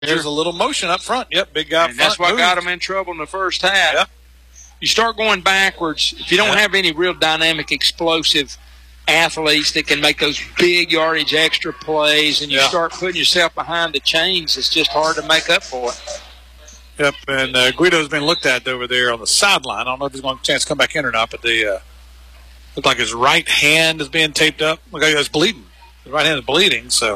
There's a little motion up front. Yep, big guy up front. That's what got him in trouble in the first half. Yep. You start going backwards. If you don't have any real dynamic, explosive athletes that can make those big yardage extra plays, and you start putting yourself behind the chains, it's just hard to make up for it. Yep, and Guido's been looked at over there on the sideline. I don't know if he's going to have a chance to come back in or not, but they look like his right hand is being taped up. Look like he's bleeding. His right hand is bleeding, so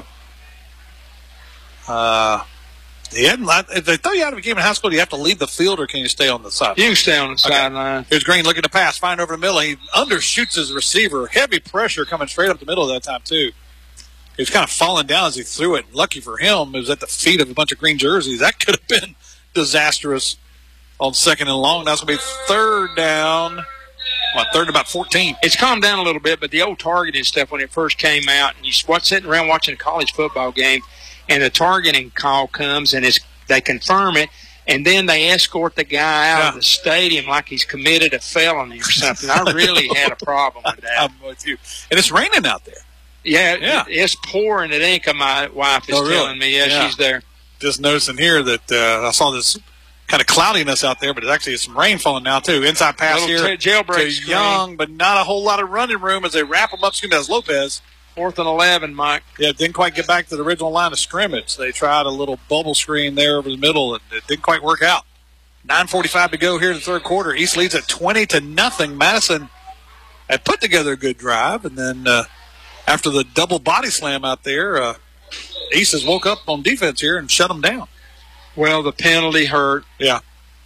if they throw you out of a game in high school, do you have to leave the field, or can you stay on the sideline? You can stay on the sideline. Here's Green looking to pass, find over the middle. He undershoots his receiver. Heavy pressure coming straight up the middle at that time, too. He was kind of falling down as he threw it. Lucky for him, it was at the feet of a bunch of green jerseys. That could have been disastrous on second and long. That's going to be third down. Third and about 14. It's calmed down a little bit, but the old targeting stuff when it first came out, and you sitting around watching a college football game, and the targeting call comes, and they confirm it, and then they escort the guy out of the stadium like he's committed a felony or something. I really had a problem with that. I'm with you. And it's raining out there. Yeah. It's pouring at ink. My wife is telling me. Yeah, she's there. Just noticing here that I saw this kind of cloudiness out there, but it's actually some rain falling now, too. Inside pass here jailbreak to Young, but not a whole lot of running room as they wrap him up. As Lopez. 4th and 11, Mike. Yeah, didn't quite get back to the original line of scrimmage. They tried a little bubble screen there over the middle, and it didn't quite work out. 9:45 to go here in the third quarter. East leads at 20-0. Madison had put together a good drive, and then after the double body slam out there, East has woke up on defense here and shut them down. Well, the penalty hurt. Yeah.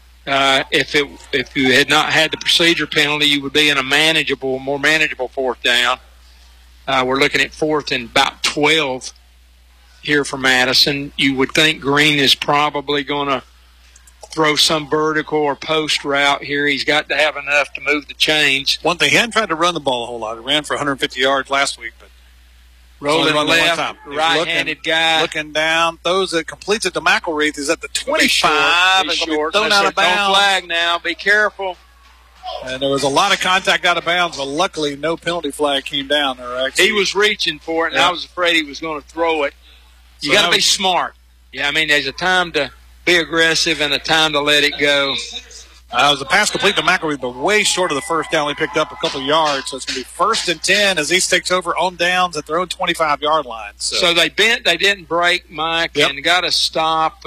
If you had not had the procedure penalty, you would be in a more manageable fourth down. We're looking at 4th and about 12 here for Madison. You would think Green is probably going to throw some vertical or post route here. He's got to have enough to move the chains. One thing, he hadn't tried to run the ball a whole lot. He ran for 150 yards last week, but rolling left, right-handed guy. Looking down, throws it, completes it to McElreath. He's at the 25. Be short. Thrown out of bounds. Don't flag now. Be careful. And there was a lot of contact out of bounds, but luckily no penalty flag came down there. He was reaching for it, and I was afraid he was going to throw it. You got to be smart. Yeah, I mean, there's a time to be aggressive and a time to let it go. It was a pass complete to McElreath, but way short of the first down. We picked up a couple of yards, so it's going to be 1st and 10 as East takes over on downs at their own 25-yard line. So they didn't break, Mike, and got to stop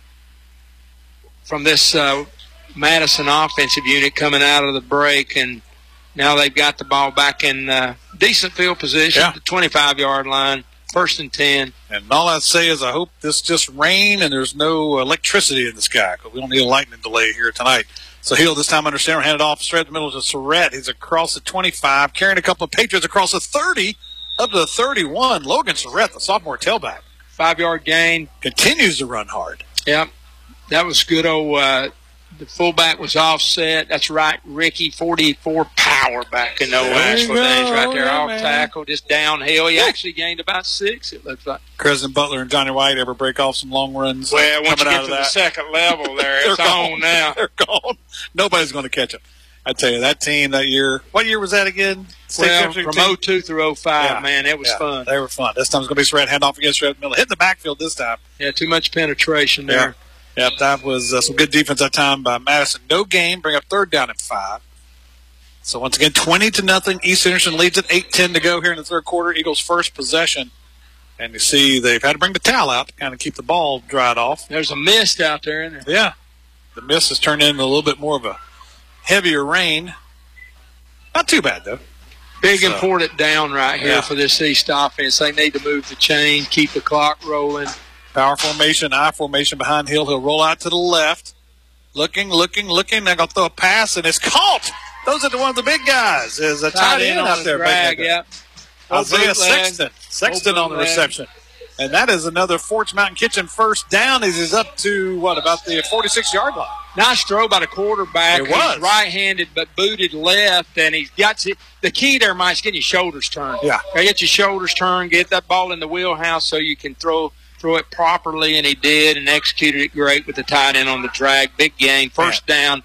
from this Madison offensive unit coming out of the break, and now they've got the ball back in decent field position at the 25-yard line, 1st and 10. And all I'd say is I hope this just rain and there's no electricity in the sky, because we don't need a lightning delay here tonight. So Hill this time under center, handed off straight in the middle to Surratt. He's across the 25, carrying a couple of Patriots across the 30 up to the 31. Logan Surratt, the sophomore tailback. 5-yard gain. Continues to run hard. Yep. That was good old the fullback was offset. That's right, Ricky, 44 power back in those Asheville days right there. Off tackle, just downhill. He actually gained about 6, it looks like. Crescent Butler and Johnny White ever break off some long runs? Well, once you get to the second level there, it's on now. They're gone. Nobody's going to catch them. I tell you, that team that year, what year was that again? Well, from 02 through 05, man, it was fun. They were fun. This time it's going to be Surratt, handoff against Surratt Miller. Hit the backfield this time. Yeah, too much penetration there. Yep, that was some good defense that time by Madison. No gain, bring up 3rd down and 5. So once again, 20-0. East Henderson leads it, 8:10 to go here in the third quarter. Eagles' first possession. And you see they've had to bring the towel out to kind of keep the ball dried off. There's a mist out there, isn't there? Yeah. The mist has turned into a little bit more of a heavier rain. Not too bad, though. Big important down right here for this East offense. They need to move the chain, keep the clock rolling. Power formation, I formation behind Hill. He'll roll out to the left. Looking. They're going to throw a pass, and it's caught. Those are one of the big guys. There's a tight end out there. Isaiah Sexton. Sexton on the reception. And that is another Forts Mountain Kitchen first down. He's up to, about the 46-yard line. Nice throw by the quarterback. It was. He's right-handed but booted left, and he's got the key there, Mike's getting your shoulders turned. Yeah. Get your shoulders turned, get that ball in the wheelhouse so you can throw it properly, and he did and executed it great with the tight end on the drag. Big gain. First down,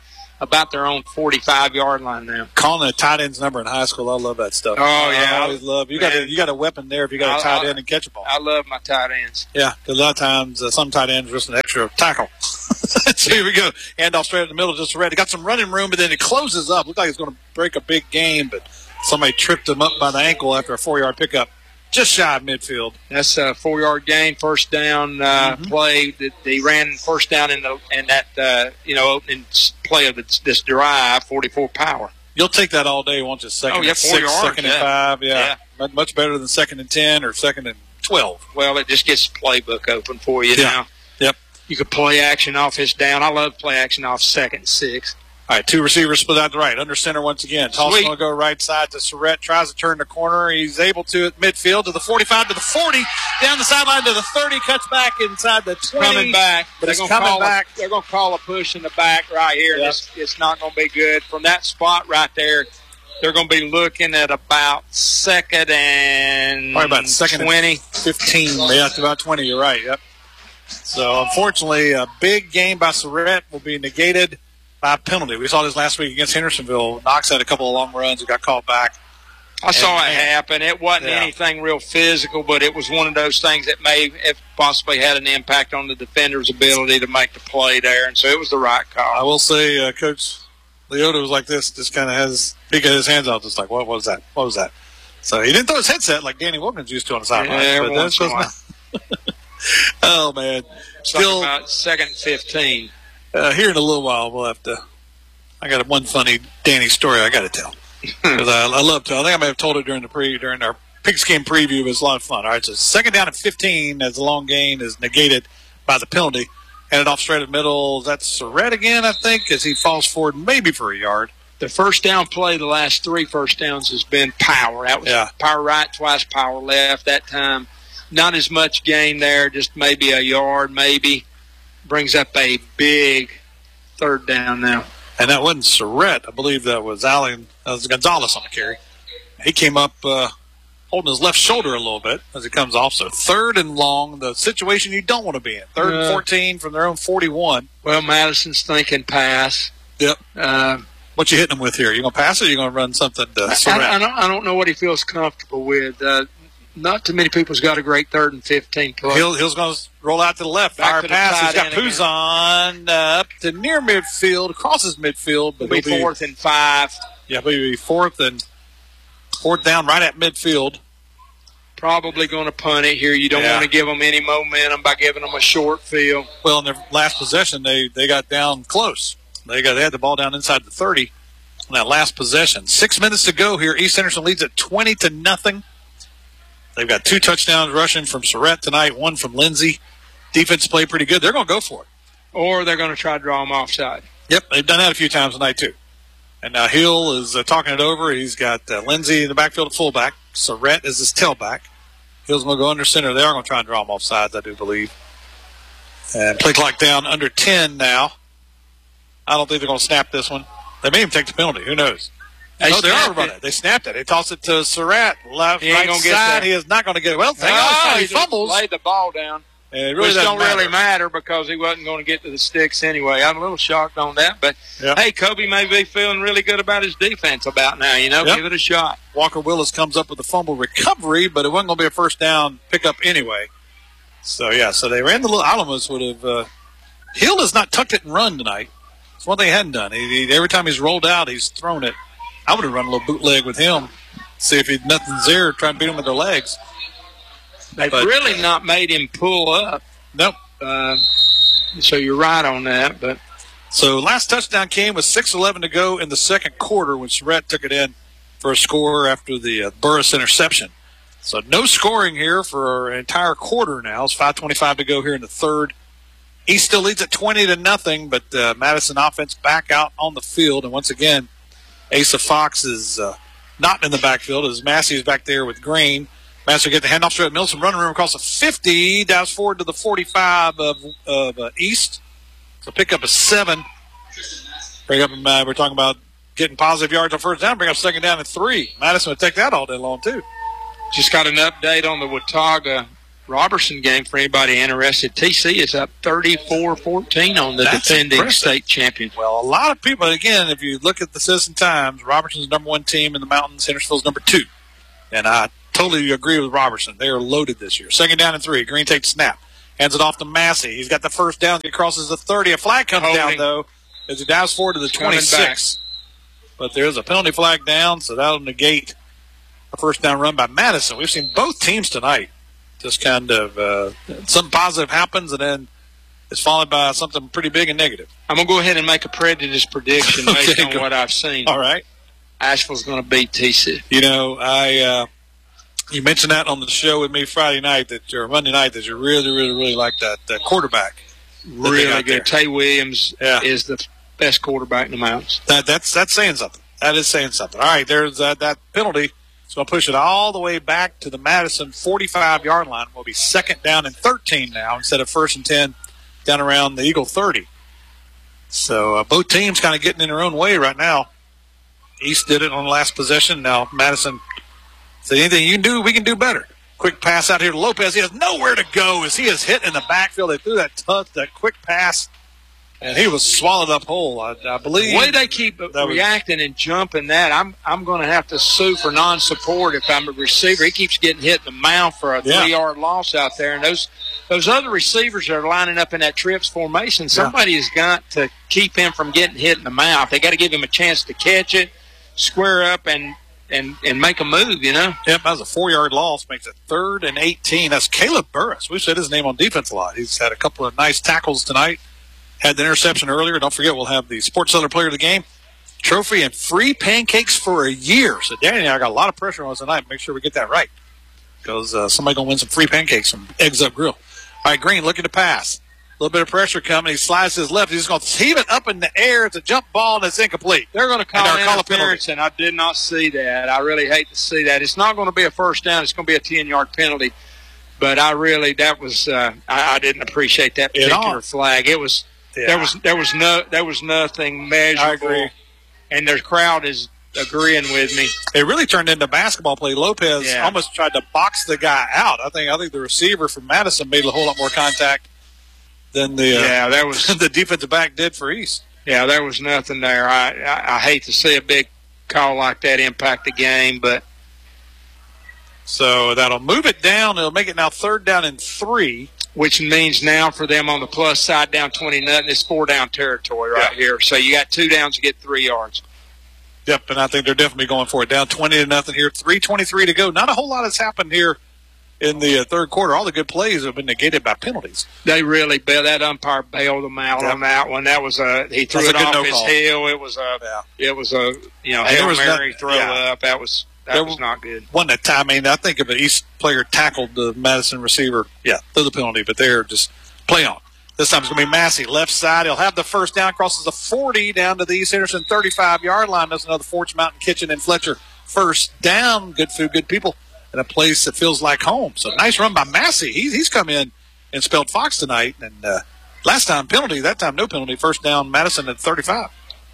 about their own 45-yard line now. Calling a tight end's number in high school, I love that stuff. Oh, yeah. I always love. You got a weapon there if you got a tight end and catch a ball. I love my tight ends. Yeah, because a lot of times some tight ends just an extra tackle. So here we go. Handoff straight in the middle, just red. He got some running room, but then it closes up. Looked like he's going to break a big game, but somebody tripped him up by the ankle after a 4-yard pickup. Just shy of midfield. That's a 4-yard gain, first down play. They ran first down in that opening play of this drive, 44 power. You'll take that all day, won't you? Second and 6, second and 5. Yeah. Much better than second and 10 or second and 12. Well, it just gets the playbook open for you now. Yep. You could play action off his down. I love play action off 2nd and 6. All right, 2 receivers split out to right. Under center once again. Toss going to go right side to Surrett. Tries to turn the corner. He's able to at midfield to the 45, to the 40. Down the sideline to the 30. Cuts back inside the 20. Coming back. But it's coming back. They're going to call a push in the back right here. Yep. It's not going to be good. From that spot right there, they're going to be looking at about second and 20. 15. Yeah, it's about 20. You're right. Yep. So, unfortunately, a big game by Surrett will be negated by penalty. We saw this last week against Hendersonville. Knox had a couple of long runs and got called back. I saw it happen. It wasn't anything real physical, but it was one of those things that may have possibly had an impact on the defender's ability to make the play there, and so it was the right call. I will say Coach Leota was like this, just kind of he got his hands out, just like, what was that? What was that? So he didn't throw his headset like Danny Wilkins used to on the sideline. Yeah, once in a while. Oh, man. Still about 2nd and 15. Here in a little while, we'll have to. I got one funny Danny story I got to tell because I love to. I think I may have told it during our Pigskin preview. But it's a lot of fun. All right, so 2nd down and 15 as the long gain is negated by the penalty. Handed off straight at the middle. That's Surrett again, I think, as he falls forward maybe for a yard. The first down play, the last 3 first downs has been power. That was power right, twice power left. That time, not as much gain there, just maybe a yard, maybe. Brings up a big 3rd down now. And that wasn't Surrett. I believe that was Gonzalez on the carry. He came up holding his left shoulder a little bit as he comes off. So 3rd and long, the situation you don't want to be in. 3rd and 14 from their own 41. Well, Madison's thinking pass. Yep. What you hitting him with here? You going to pass it or you going to run something to Surrett? I don't know what he feels comfortable with. Not too many people's got a great 3rd and 15 play. Hill's going to roll out to the left. Fire pass. He's got Puzon up to near midfield, crosses midfield. But it'll be 4th and 5. Yeah, it'll be 4th down right at midfield. Probably going to punt it here. You don't want to give them any momentum by giving them a short field. Well, in their last possession, they got down close. They had the ball down inside the 30 in that last possession. 6 minutes to go here. East Henderson leads at 20-0. They've got 2 touchdowns rushing from Surrett tonight, 1 from Lindsay. Defense played pretty good. They're going to go for it. Or they're going to try to draw them offside. Yep, they've done that a few times tonight too. And now Hill is talking it over. He's got Lindsay in the backfield at fullback. Surrett is his tailback. Hill's going to go under center. They are going to try and draw them offsides, I do believe. And play clock down under 10 now. I don't think they're going to snap this one. They may even take the penalty. Who knows? They are running it. They snapped it. They toss it to Surrett. Left, right side. He is not going to get it. Well, he fumbles. Laid the ball down. It really don't really matter because he wasn't going to get to the sticks anyway. I'm a little shocked on that. But, hey, Kobe may be feeling really good about his defense about now. Give it a shot. Walker Willis comes up with a fumble recovery, but it wasn't going to be a first down pickup anyway. So they ran the little Alamus would have Hill has not tucked it and run tonight. It's one thing he hadn't done. He every time he's rolled out, he's thrown it. I would have run a little bootleg with him, see if nothing's there, try and beat him with their legs. They've really not made him pull up. Nope. So you're right on that. But so last touchdown came with 6:11 to go in the second quarter when Surrett took it in for a score after the Burris interception. So no scoring here for an entire quarter now. It's 5:25 to go here in the third. East still leads at 20-0, but Madison offense back out on the field. And once again, Asa Fox is not in the backfield as Massey is back there with Green. Massey will get the handoff straight at Milson, running room across the 50, dives forward to the 45 of East. So pick up a 7. Bring up, we're talking about getting positive yards on first down, bring up 2nd down and 3. Madison would take that all day long, too. Just got an update on the Watauga Robertson game for anybody interested. TC is up 34-14 on the defending impressive. State champion. Well, a lot of people, again, if you look at the Citizen Times, Robertson's number 1 team in the mountains, Hendersonville's number 2. And I totally agree with Robertson. They are loaded this year. 2nd down and 3. Green takes snap. Hands it off to Massey. He's got the first down. He crosses the 30. A flag comes down, though, as he dives forward to the 26. But there's a penalty flag down, so that'll negate a first down run by Madison. We've seen both teams tonight. Just kind of something positive happens, and then it's followed by something pretty big and negative. I'm going to go ahead and make a prejudice prediction based on what I've seen. All right. Asheville's going to beat TC. You know, you mentioned that on the show with me Friday night, or Monday night, that you really, really, really like that quarterback. Really good. Tay Williams is the best quarterback in the mountains. That's saying something. That is saying something. All right, there's that penalty. It's going to push it all the way back to the Madison 45-yard line. It will be 2nd down and 13 now instead of 1st and 10 down around the Eagle 30. So both teams kind of getting in their own way right now. East did it on the last possession. Now Madison said, anything you can do, we can do better. Quick pass out here to Lopez. He has nowhere to go as he is hit in the backfield. They threw that quick pass, and he was swallowed up whole, I believe. The way they keep reacting and jumping that, I'm going to have to sue for non-support if I'm a receiver. He keeps getting hit in the mouth for a 3-yard loss out there. And those other receivers that are lining up in that trips formation, somebody has got to keep him from getting hit in the mouth. They got to give him a chance to catch it, square up, and make a move, you know? Yep, that was a 4-yard loss. Makes it 3rd and 18. That's Caleb Burris. We've said his name on defense a lot. He's had a couple of nice tackles tonight. Had the interception earlier. Don't forget, we'll have the Sports Center Player of the Game trophy and free pancakes for a year. So Danny and I got a lot of pressure on us tonight. Make sure we get that right, because somebody's going to win some free pancakes from Eggs Up Grill. All right, Green looking to pass. A little bit of pressure coming. He slides to his left. He's going to heave it up in the air. It's a jump ball, and it's incomplete. They're going to call interference, and I did not see that. I really hate to see that. It's not going to be a first down. It's going to be a 10-yard penalty. But I didn't appreciate that particular flag. It was there was nothing measurable. I agree. And the crowd is agreeing with me. It really turned into a basketball play. Lopez almost tried to box the guy out. I think the receiver from Madison made a whole lot more contact than the defensive back did for East. Yeah, there was nothing there. I hate to see a big call like that impact the game, but so that'll move it down. It'll make it now 3rd down and 3, which means now for them on the plus side down 20-0. It's 4-down territory right here. So you got 2 downs to get 3 yards. Yep, and I think they're definitely going for it. Down 20-0 here. 3:23 to go. Not a whole lot has happened here in the third quarter. All the good plays have been negated by penalties. They really bailed. That umpire bailed them out on that one. That was he threw it off his heel. It was a Hail Mary throw up. That was not good. One that time, I think if an East player tackled the Madison receiver, throw the penalty, but they're just play on. This time it's going to be Massey, left side. He'll have the first down, crosses the 40 down to the East Henderson 35-yard line. Does another Forge Mountain Kitchen and Fletcher first down. Good food, good people, in a place that feels like home. So nice run by Massey. He's come in and spelled Fox tonight. And last time penalty, that time no penalty. First down, Madison at 35.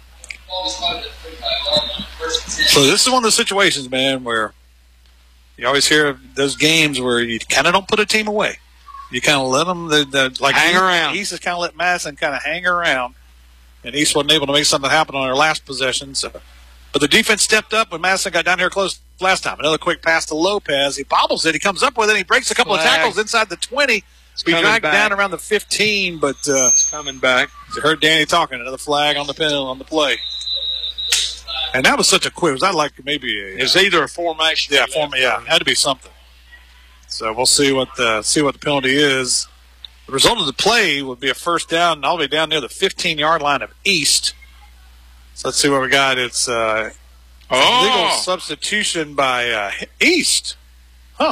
So this is one of the situations, man, where you always hear those games where you kind of don't put a team away. You kind of let them hang around. East has kind of let Madison kind of hang around, and East wasn't able to make something happen on their last possession. So, but the defense stepped up when Madison got down here close last time. Another quick pass to Lopez. He bobbles it. He comes up with it. He breaks a couple of tackles inside the 20. He dragged down around the 15, but it's coming back. You heard Danny talking. Another flag on the play. And that was such a quick. Was that like maybe it's either a formation? Yeah, it had to be something. So we'll see what the penalty is. The result of the play would be a first down all the way down near the 15-yard line of East. So let's see what we got. It's legal substitution by East. Huh.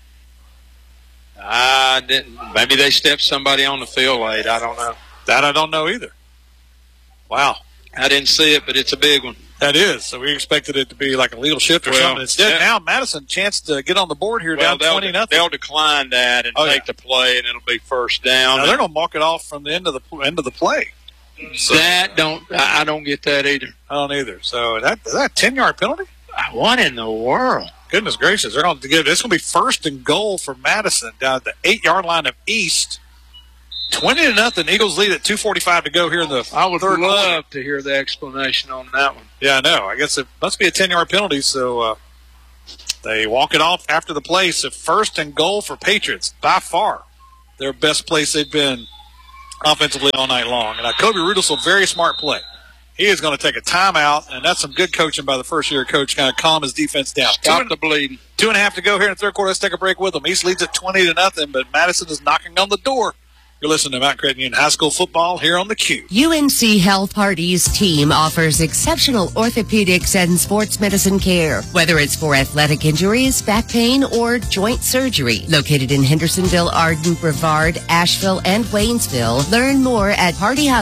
Maybe they stepped somebody on the field late. I don't know. That I don't know either. Wow. I didn't see it, but it's a big one. That is. So we expected it to be like a legal shift or something. Instead, now Madison chance to get on the board here down 20-0. They'll decline that and take the play, and it'll be first down. Now they're going to mark it off from the end of the play. So, I don't get that either. I don't either. So is that a 10-yard penalty? What in the world? Goodness gracious. They're going to give. It's going to be first and goal for Madison down at the 8-yard line of East. 20-0. Eagles lead at 2:45 to go here in the I would third love quarter. to hear the explanation on that one. Yeah, I know. I guess it must be a 10-yard penalty, so they walk it off after the play. So first and goal for Patriots, by far their best place they've been offensively all night long. And Kobe Rudelsel, very smart play. He is going to take a timeout, and that's some good coaching by the first-year coach, kind of calm his defense down. Stop the bleeding. 2.5 to go here in the third quarter. Let's take a break with them. East leads at 20-0, but Madison is knocking on the door. You're listening to Mount Creighton Union High School football here on theCUBE. UNC Health Hardy's team offers exceptional orthopedics and sports medicine care, whether it's for athletic injuries, back pain, or joint surgery. Located in Hendersonville, Arden, Brevard, Asheville, and Waynesville. Learn more at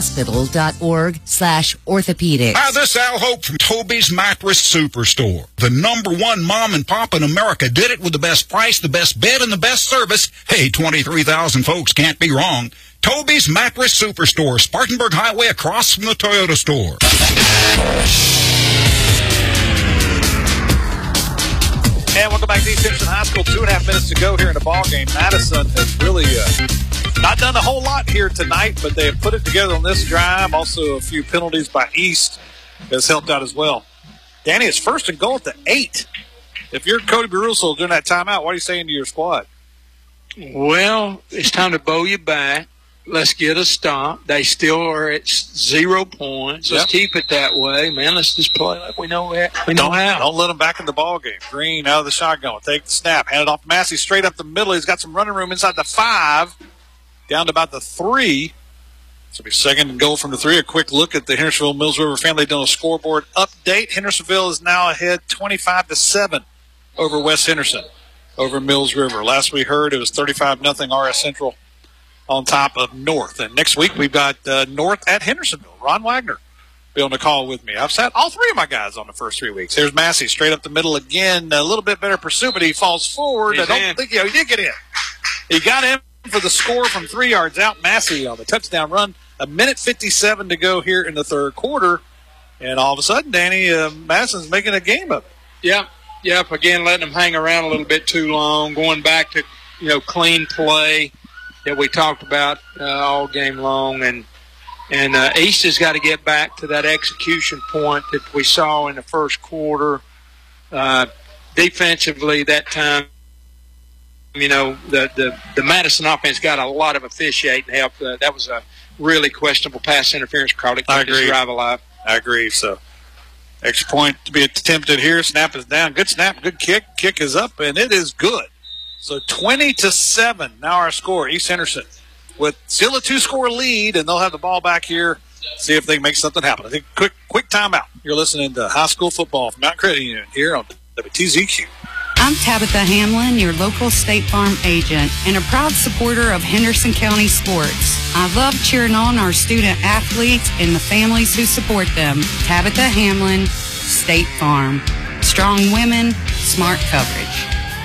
hardyhospital.org/orthopedics. Hi, this is Al Hope from Toby's Mattress Superstore. The #1 mom and pop in America did it with the best price, the best bed, and the best service. Hey, 23,000 folks can't be wrong. Toby's Mattress Superstore, Spartanburg Highway across from the Toyota store. And welcome back to East Henderson High School. 2.5 minutes to go here in the ball game. Madison has really not done a whole lot here tonight, but they have put it together on this drive. Also, a few penalties by East has helped out as well. Danny, it's first and goal at the 8. If you're Cody Rudelsel during that timeout, what are you saying to your squad? Well, it's time to bow you back. Let's get a stop. They still are at 0 points. Let's keep it that way, man. Let's just play like we know how. Don't let them back in the ball game. Green out of the shotgun. Take the snap. Hand it off to Massey straight up the middle. He's got some running room inside the 5. Down to about the 3. So it'll be second and goal from the 3. A quick look at the Hendersonville Mills River Family Dental scoreboard update. Hendersonville is now ahead 25-7 over West Henderson, over Mills River. Last we heard, it was 35-0 RS Central on top of North. And next week we've got North at Hendersonville. Ron Wagner be on the call with me. I've sat all 3 of my guys on the first 3 weeks. Here's Massey straight up the middle again. A little bit better pursuit, but he falls forward. He did get in. He got in for the score from 3 yards out. Massey on the touchdown run. 1:57 to go here in the third quarter. And all of a sudden, Danny, Madison's making a game of it. Yep. Again, letting them hang around a little bit too long. Going back to, clean play that we talked about all game long. And East has got to get back to that execution point that we saw in the first quarter. Defensively, that time, the Madison offense got a lot of officiating help. That was a really questionable pass interference call that kept this drive alive. I agree. So extra point to be attempted here. Snap is down. Good snap, good kick. Kick is up, and it is good. So 20-7 now our score. East Henderson with still a 2-score lead, and they'll have the ball back here. See if they can make something happen. I think quick timeout. You're listening to high school football from Mount Creighton Union here on WTZQ. I'm Tabitha Hamlin, your local State Farm agent, and a proud supporter of Henderson County sports. I love cheering on our student athletes and the families who support them. Tabitha Hamlin, State Farm. Strong women, smart coverage.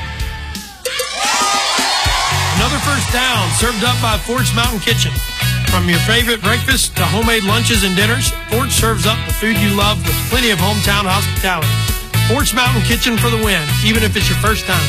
Another first down served up by Fort's Mountain Kitchen. From your favorite breakfast to homemade lunches and dinners, Fort serves up the food you love with plenty of hometown hospitality. Fort's Mountain Kitchen for the win, even if it's your first time.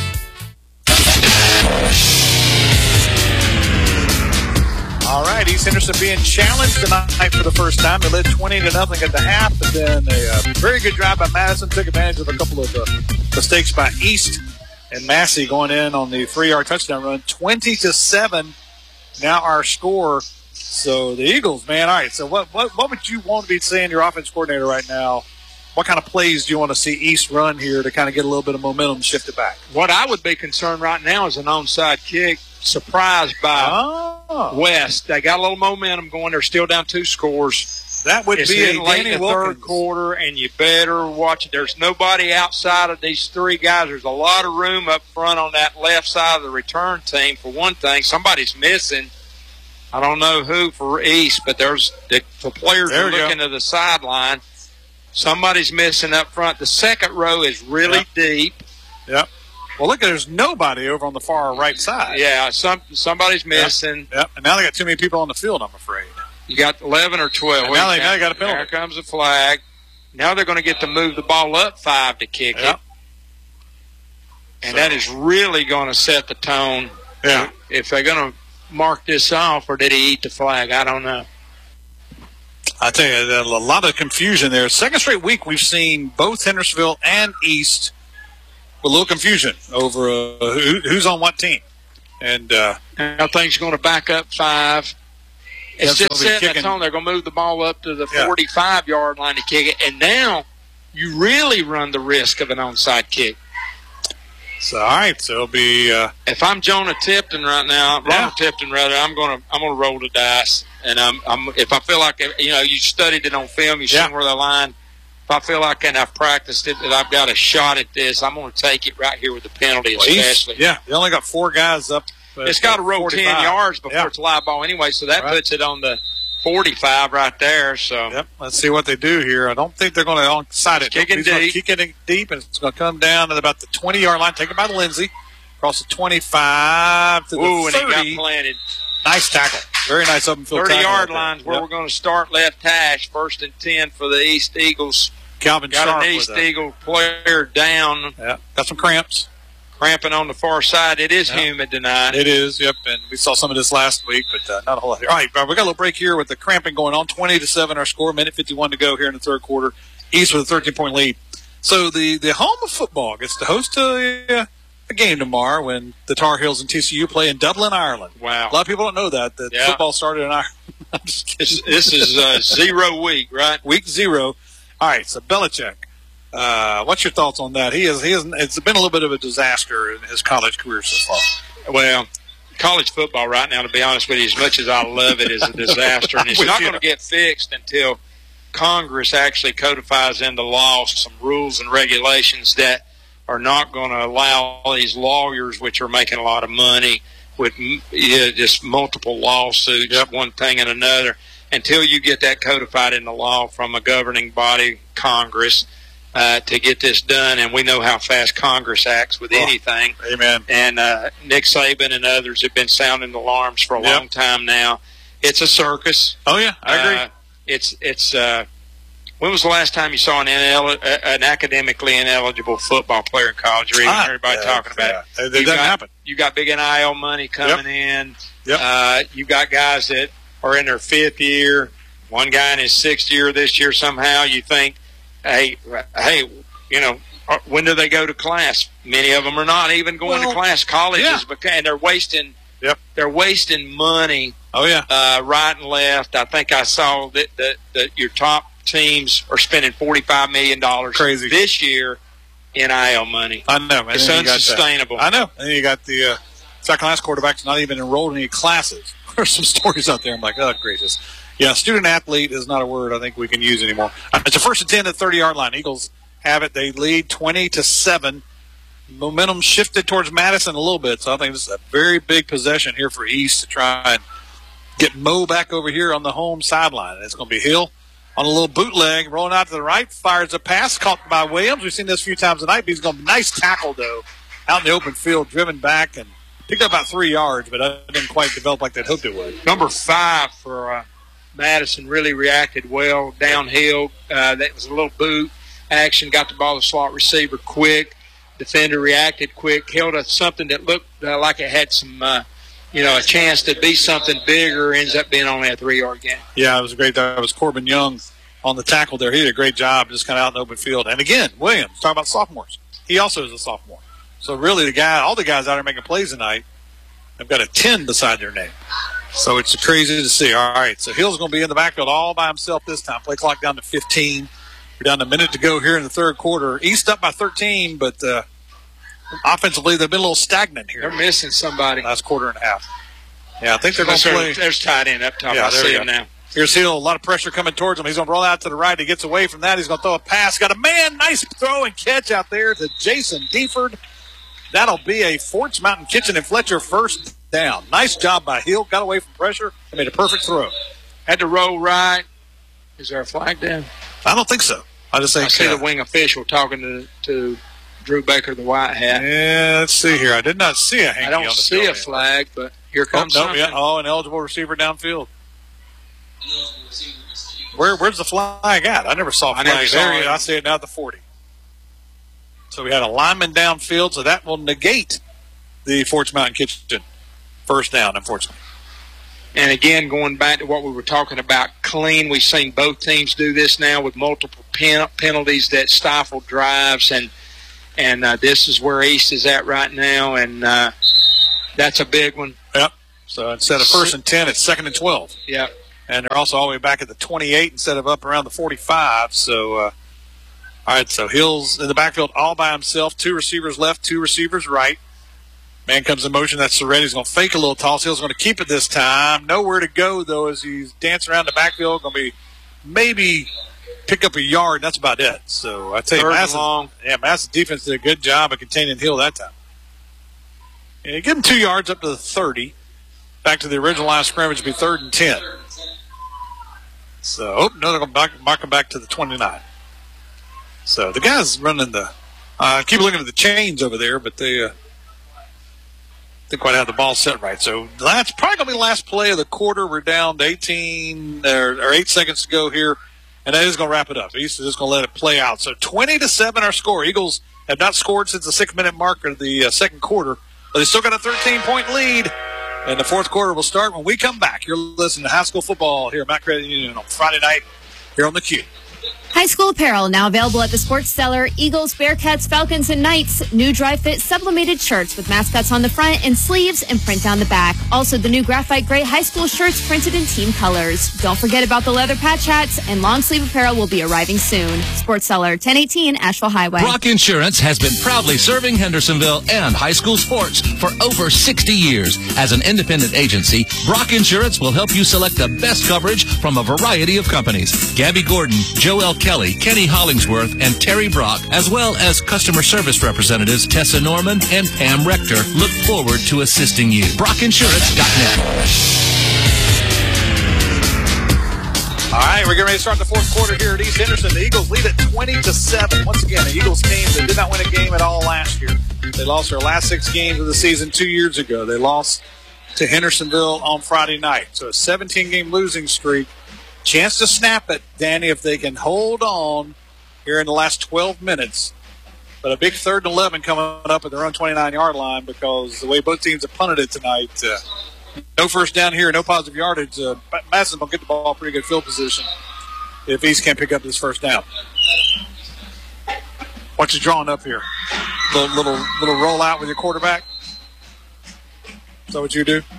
All right, East Henderson being challenged tonight for the first time. They led 20-0 at the half, but then a very good drive by Madison. Took advantage of a couple of mistakes by East. And Massey going in on the 3-yard touchdown run. 20-7 now our score. So the Eagles, man, all right. So what would you want to be saying, your offense coordinator right now? What kind of plays do you want to see East run here to kind of get a little bit of momentum, shift it back? What I would be concerned right now is an onside kick. Surprised by West. They got a little momentum going. They're still down 2 scores. That would it's be in a late Danny in the Wilkins. third quarter, and you better watch it. There's nobody outside of these 3 guys. There's a lot of room up front on that left side of the return team. For one thing, somebody's missing. I don't know who for East, but there's the players are looking to the sideline. Somebody's missing up front. The second row is really deep. Yep. Well, look, there's nobody over on the far right side. Yeah, somebody's missing. Yep. And now they got too many people on the field, I'm afraid. You got 11 or 12. And now they got a penalty. There comes a flag. Now they're going to get to move the ball up 5 to kick it. And that is really going to set the tone. Yeah. If they're going to mark this off, or did he eat the flag? I don't know. I tell you, a lot of confusion there. Second straight week we've seen both Hendersonville and East with a little confusion over who's on what team. And I think he's going to back up 5. It's just setting the tone. They're going to move the ball up to the 45-yard line to kick it. And now you really run the risk of an onside kick. So, all right, so it'll be. If I'm Jonah Tipton right now, Ronald Tipton rather, I'm gonna roll the dice, and if I feel like you studied it on film, you've seen where the line. If I feel like and I've practiced it that I've got a shot at this, I'm going to take it right here with the penalty, especially. Yeah, they only got 4 guys up. It's got to roll 45. 10 yards before it's a live ball anyway, so that puts it on the 45 right there. So let's see what they do here. I don't think they're going to onside it. Kicking deep. Kick it deep, and it's going to come down at about the 20-yard line, taken by Lindsey, across the 25 to the 30. And he got planted. Nice tackle. Very nice open field tackle. 30-yard line is where we're going to start left hash. 1st and 10 for the East Eagles. Calvin got Sharp an East Eagle player down. Yeah, got some cramps. Cramping on the far side. It is humid tonight. It is, yep. And we saw some of this last week, but not a whole lot here. All right, we got a little break here with the cramping going on. 20-7 our score. Minute 51 to go here in the third quarter. East with a 13-point lead. So the home of football gets to host a game tomorrow when the Tar Heels and TCU play in Dublin, Ireland. Wow. A lot of people don't know that football started in Ireland. I'm just kidding. This is 0 week, right? Week 0. All right, so Belichick. What's your thoughts on that? It's been a little bit of a disaster in his college career so far. Well, college football right now, to be honest with you, as much as I love it, is a disaster. And it's not going to get fixed until Congress actually codifies into law some rules and regulations that are not going to allow these lawyers, which are making a lot of money with just multiple lawsuits, one thing and another, until you get that codified into law from a governing body, Congress, to get this done. And we know how fast Congress acts with anything. Amen. And Nick Saban and others have been sounding alarms for a long time now. It's a circus. Oh, yeah, I agree. It's when was the last time you saw an academically ineligible football player in college, or even everybody talking about it? It doesn't happen. You got big NIL money coming in. Yep. You got guys that are in their 5th year. One guy in his 6th year this year somehow. You think, hey, when do they go to class? Many of them are not even going to class. Colleges, and they're wasting. Yep. They're wasting money. Oh yeah. Right and left. I think I saw that your top teams are spending $45 million this year in NIL money. I know, man. It's unsustainable. I know. And you got the second-class quarterbacks not even enrolled in any classes. There's some stories out there. I'm like, oh, gracious. Yeah, student-athlete is not a word I think we can use anymore. It's a 1st and 10 at the 30-yard line. Eagles have it. They lead 20-7. Momentum shifted towards Madison a little bit, so I think this is a very big possession here for East to try and get Mo back over here on the home sideline. It's going to be Hill on a little bootleg, rolling out to the right, fires a pass, caught by Williams. We've seen this a few times tonight, but he's going to be nice tackle, though, out in the open field, driven back, and picked up about 3 yards, but it didn't quite develop like they'd hoped it would. Number 5 for Madison really reacted well downhill. That was a little boot action, got the ball to the slot receiver quick. Defender reacted quick, held us something that looked like it had some a chance to be something bigger, ends up being only a 3-yard gain. Yeah, it was a great job. It was Corbin Young on the tackle there. He did a great job just kind of out in the open field. And again, Williams, talking about sophomores. He also is a sophomore. So really all the guys out there making plays tonight have got a 10 beside their name. So it's crazy to see. All right, so Hill's going to be in the backfield all by himself this time. Play clock down to 15. We're down to a minute to go here in the third quarter. East up by 13, but offensively they've been a little stagnant here. They're missing somebody. Last quarter and a half. Yeah, I think they're going to play. There's tight end up top. I see him now. Here's Hill. A lot of pressure coming towards him. He's going to roll out to the right. He gets away from that. He's going to throw a pass. Got a man. Nice throw and catch out there to Jason Deford. That'll be a Forts Mountain Kitchen and Fletcher first down. Nice job by Hill. Got away from pressure and made a perfect throw. Had to roll right. Is there a flag down? I don't think so. I see the wing official talking to Drew Baker, the white hat. Yeah, let's see here. I did not see a hanky on the I don't see a flag, but here comes something. An eligible receiver downfield. Where's the flag at? I never saw a flag there. I see it now at the 40. So we had a lineman downfield, so that will negate the Forts Mountain Kitchen first down, unfortunately. And again, going back to what we were talking about, clean, we've seen both teams do this now with multiple penalties that stifle drives, and this is where East is at right now, and that's a big one. Yep. So instead of 1st and 10, it's 2nd and 12. Yep. And they're also all the way back at the 28 instead of up around the 45. So, all right, so Hill's in the backfield all by himself. 2 receivers left, 2 receivers right. Man comes in motion. That's Serretti. He's going to fake a little toss. Hill's going to keep it this time. Nowhere to go, though, as he's dancing around the backfield. Going to be maybe pick up a yard. That's about it. So I tell you, Madison's defense did a good job of containing Hill that time. And you give him 2 yards up to the 30. Back to the original line of scrimmage, be 3rd and 10. So, they're going to mark him back to the 29. So the guys running the keep looking at the chains over there, but they didn't quite have the ball set right. So that's probably going to be the last play of the quarter. We're down to 18 or 8 seconds to go here, and that is going to wrap it up. East is just going to let it play out. So 20-7 our score. Eagles have not scored since the 6-minute mark of the second quarter, but they still got a 13-point lead. And the fourth quarter will start when we come back. You're listening to high school football here at Mount Credit Union on Friday night here on the Q. High school apparel now available at the Sports Cellar. Eagles, Bearcats, Falcons, and Knights. New dry fit sublimated shirts with mascots on the front and sleeves and print down the back. Also, the new graphite gray high school shirts printed in team colors. Don't forget about the leather patch hats, and long sleeve apparel will be arriving soon. Sports Cellar, 1018 Asheville Highway. Brock Insurance has been proudly serving Hendersonville and high school sports for over 60 years. As an independent agency, Brock Insurance will help you select the best coverage from a variety of companies. Gabby Gordon, Joel Kelly, Kenny Hollingsworth, and Terry Brock, as well as customer service representatives Tessa Norman and Pam Rector, look forward to assisting you. BrockInsurance.net. All right, we're getting ready to start the fourth quarter here at East Henderson. The Eagles lead at 20-7. Once again, the Eagles team that did not win a game at all last year. They lost their last 6 games of the season 2 years ago. They lost to Hendersonville on Friday night. So a 17-game losing streak. Chance to snap it, Danny, if they can hold on here in the last 12 minutes. But a big 3rd and 11 coming up at their own 29-yard line because the way both teams have punted it tonight, no first down here, no positive yardage. Madison will get the ball pretty good field position if East can't pick up this first down. What you drawing up here? Little rollout with your quarterback? Is that what you do?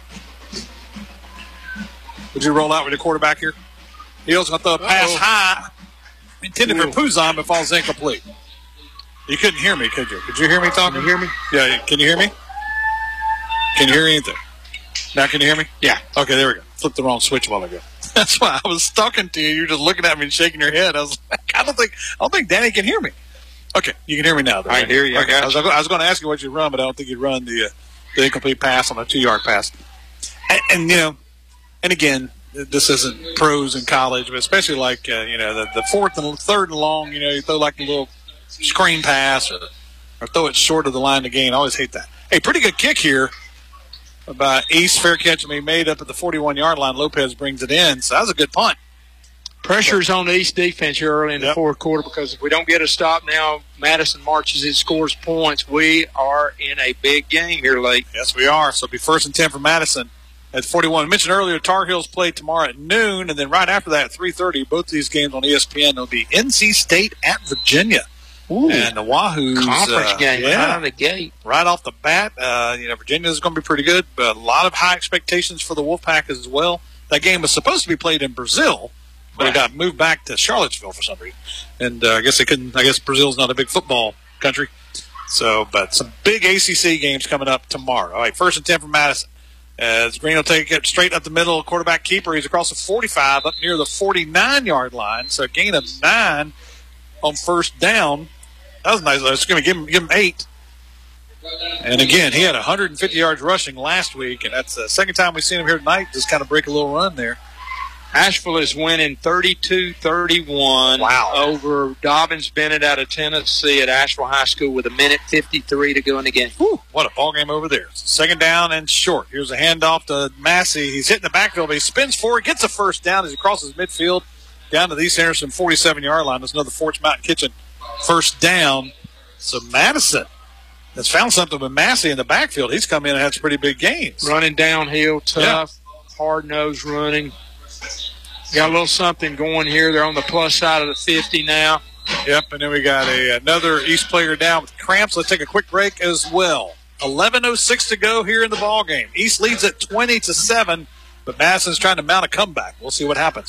Would you roll out with your quarterback here? Hill's going to throw a pass high, intended for Puzon, but falls incomplete. You couldn't hear me, could you? Could you hear me talking? Can you hear me? Yeah, can you hear me? Can you hear anything? Now can you hear me? Yeah. Okay, there we go. Flipped the wrong switch a while ago. That's why I was talking to you. You're just looking at me and shaking your head. I was like, I don't think Danny can hear me. Okay, you can hear me now, though. I can hear you. Okay, I was going to ask you what you run, but I don't think you'd run the incomplete pass on a 2-yard pass. And again, this isn't pros in college, but especially like, the 4th and 3rd and long, you throw like a little screen pass or throw it short of the line to gain. I always hate that. Hey, pretty good kick here by East. Fair catch to be made up at the 41-yard line. Lopez brings it in, so that was a good punt. Pressure's on the East defense here early in the fourth quarter because if we don't get a stop now, Madison marches in, scores points. We are in a big game here late. Yes, we are. So it'll be 1st and 10 for Madison. At 41. I mentioned earlier, Tar Heels play tomorrow at noon, and then right after that at 3:30, both these games on ESPN. It'll be NC State at Virginia. Ooh, and the Wahoos. Conference game right out of the gate. Right off the bat. Virginia is going to be pretty good, but a lot of high expectations for the Wolfpack as well. That game was supposed to be played in Brazil, but it got moved back to Charlottesville for some reason. And I guess they couldn't. I guess Brazil's not a big football country. So, but some big ACC games coming up tomorrow. All right, 1st and 10 for Madison. As Green will take it straight up the middle, quarterback keeper. He's across the 45, up near the 49-yard line. So a gain of 9 on first down. That was nice. I was going to give him 8. And again, he had 150 yards rushing last week, and that's the second time we've seen him here tonight. Just kind of break a little run there. Asheville is winning 32-31 over Dobbins Bennett out of Tennessee at Asheville High School with 1:53 to go in the game. Whew, what a ball game over there. 2nd down and short. Here's a handoff to Massey. He's hitting the backfield, but he spins forward, gets a first down as he crosses midfield down to the East Henderson 47-yard line. There's another Forts Mountain Kitchen first down. So Madison has found something with Massey in the backfield. He's come in and had some pretty big gains. Running downhill, tough, hard-nosed running. Got a little something going here. They're on the plus side of the 50 now. Yep, and then we got another East player down with cramps. Let's take a quick break as well. 11:06 to go here in the ball game. East leads at 20-7, but Madison's trying to mount a comeback. We'll see what happens.